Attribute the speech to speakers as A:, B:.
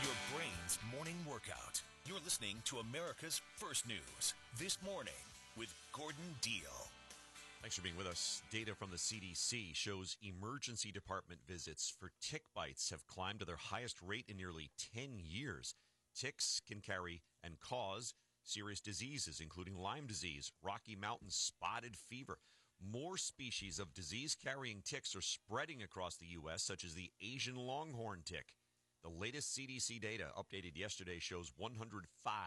A: Your brain's morning workout. You're listening to America's First News This Morning with Gordon Deal.
B: Thanks for being with us. Data from the CDC shows emergency department visits for tick bites have climbed to their highest rate in nearly 10 years. Ticks can carry and cause serious diseases, including Lyme disease, Rocky Mountain spotted fever. More species of disease-carrying ticks are spreading across the U.S., such as the Asian longhorn tick. The latest CDC data, updated yesterday, shows 105